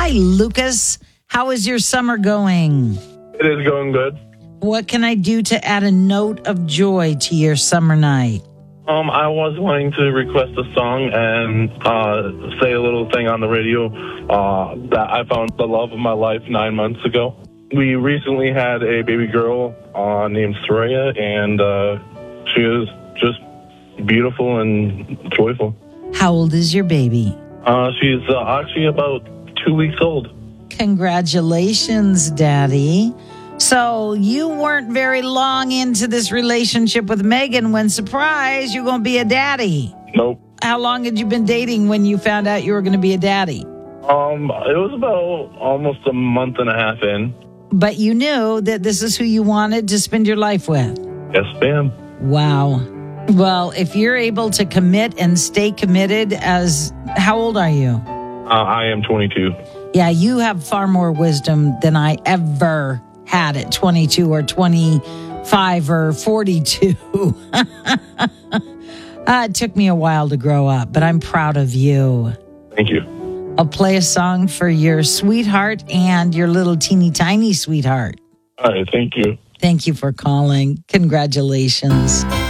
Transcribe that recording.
Hi, Lucas. How is your summer going? It is going good. What can I do to add a note of joy to your summer night? I was wanting to request a song and say a little thing on the radio that I found the love of my life 9 months ago. We recently had a baby girl named Soraya, and she is just beautiful and joyful. How old is your baby? She's actually about 2 weeks old. Congratulations, Daddy. So you weren't very long into this relationship with Megan when, surprise, you're going to be a daddy. Nope. How long had you been dating when you found out you were going to be a daddy? It was about almost a month and a half in. But you knew that this is who you wanted to spend your life with. Yes, ma'am. Wow. Well, if you're able to commit and stay committed how old are you? I am 22. Yeah, you have far more wisdom than I ever had at 22 or 25 or 42. It took me a while to grow up, but I'm proud of you. Thank you. I'll play a song for your sweetheart and your little teeny tiny sweetheart. All right, thank you. Thank you for calling. Congratulations.